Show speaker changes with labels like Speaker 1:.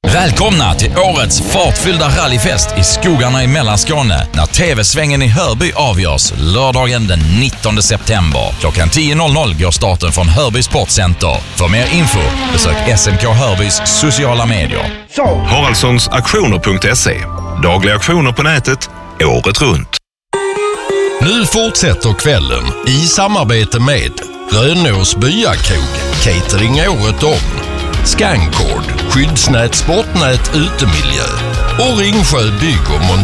Speaker 1: Välkomna till årets fartfyllda rallyfest i skogarna i Mellanskåne när TV-svängen i Hörby avgörs lördagen den 19 september. Klockan 10.00 går starten från Hörby Sportcenter. För mer info besök SMK Hörbys sociala medier.
Speaker 2: Haraldssonsaktioner.se. Dagliga aktioner på nätet, året runt.
Speaker 3: Nu fortsätter kvällen i samarbete med Rönås Byakrog, catering året om, Scancord, skyddsnät, sportnät, utemiljö och Ringsjö Bygg och